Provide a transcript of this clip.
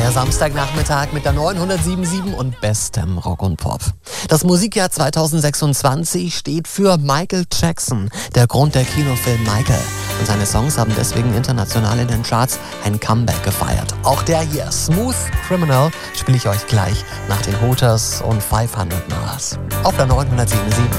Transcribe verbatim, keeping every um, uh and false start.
Euer Samstagnachmittag mit der neunhundertsiebenundsiebzig und bestem Rock und Pop. Das Musikjahr zweitausendsechsundzwanzig steht für Michael Jackson, der Grund der Kinofilm Michael. Und seine Songs haben deswegen international in den Charts ein Comeback gefeiert. Auch der hier, Smooth Criminal, spiele ich euch gleich nach den Hooters und fünfhundert Miles. Auf der neunhundertsiebenundsiebzig.